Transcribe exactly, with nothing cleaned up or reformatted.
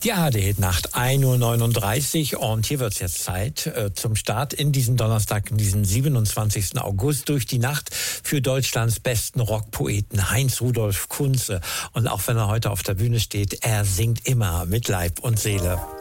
Die A R D-Nacht, ein Uhr neununddreißig, und hier wird es jetzt Zeit äh, zum Start in diesen Donnerstag, in diesen siebenundzwanzigsten August, durch die Nacht für Deutschlands besten Rockpoeten Heinz-Rudolf Kunze. Und auch wenn er heute auf der Bühne steht, er singt immer mit Leib und Seele.